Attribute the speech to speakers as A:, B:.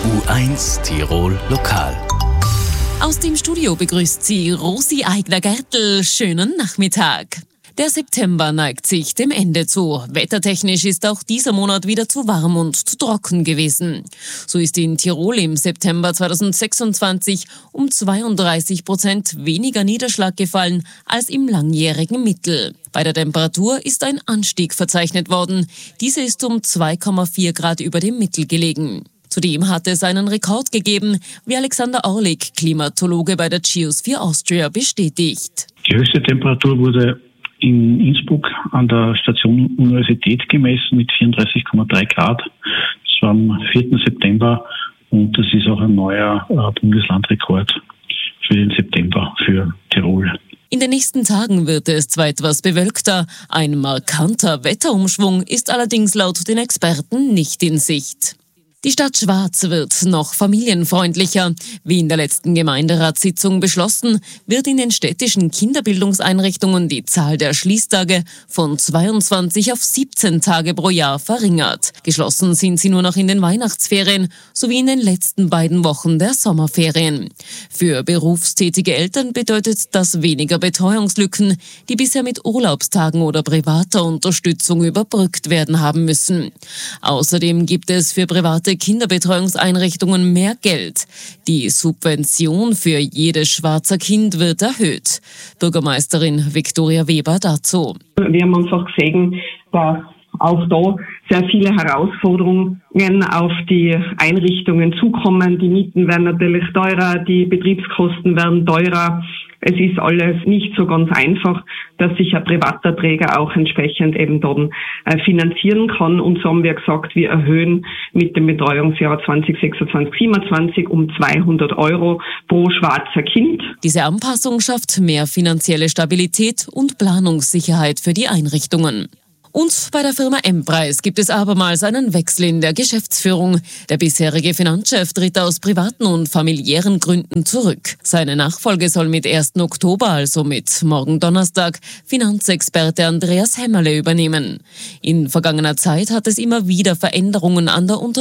A: U1 Tirol Lokal.
B: Aus dem Studio begrüßt sie Rosi Eigner-Gertl. Schönen Nachmittag. Der September neigt sich dem Ende zu. Wettertechnisch ist auch dieser Monat wieder zu warm und zu trocken gewesen. So ist in Tirol im September 2026 um 32% weniger Niederschlag gefallen als im langjährigen Mittel. Bei der Temperatur ist ein Anstieg verzeichnet worden. Diese ist um 2,4 Grad über dem Mittel gelegen. Zudem hat es einen Rekord gegeben, wie Alexander Orlik, Klimatologe bei der Geosphere Austria, bestätigt.
C: Die höchste Temperatur wurde in Innsbruck an der Station Universität gemessen mit 34,3 Grad. Das war am 4. September und das ist auch ein neuer Bundeslandrekord für den September für Tirol.
B: In den nächsten Tagen wird es zwar etwas bewölkter, ein markanter Wetterumschwung ist allerdings laut den Experten nicht in Sicht. Die Stadt Schwaz wird noch familienfreundlicher. Wie in der letzten Gemeinderatssitzung beschlossen, wird in den städtischen Kinderbildungseinrichtungen die Zahl der Schließtage von 22 auf 17 Tage pro Jahr verringert. Geschlossen sind sie nur noch in den Weihnachtsferien sowie in den letzten beiden Wochen der Sommerferien. Für berufstätige Eltern bedeutet das weniger Betreuungslücken, die bisher mit Urlaubstagen oder privater Unterstützung überbrückt werden haben müssen. Außerdem gibt es für private Kinderbetreuungseinrichtungen mehr Geld. Die Subvention für jedes Schwarzer Kind wird erhöht. Bürgermeisterin Viktoria Weber dazu.
D: Wir haben einfach gesehen, dass auch da sehr viele Herausforderungen auf die Einrichtungen zukommen. Die Mieten werden natürlich teurer, die Betriebskosten werden teurer. Es ist alles nicht so ganz einfach, dass sich ein privater Träger auch entsprechend eben dann finanzieren kann. Und so haben wir gesagt, wir erhöhen mit dem Betreuungsjahr 2026/27 um 200 € pro Schwarzer Kind.
B: Diese Anpassung schafft mehr finanzielle Stabilität und Planungssicherheit für die Einrichtungen. Und bei der Firma M-Preis gibt es abermals einen Wechsel in der Geschäftsführung. Der bisherige Finanzchef tritt aus privaten und familiären Gründen zurück. Seine Nachfolge soll mit 1. Oktober, also mit morgen Donnerstag, Finanzexperte Andreas Hämmerle übernehmen. In vergangener Zeit hat es immer wieder Veränderungen an der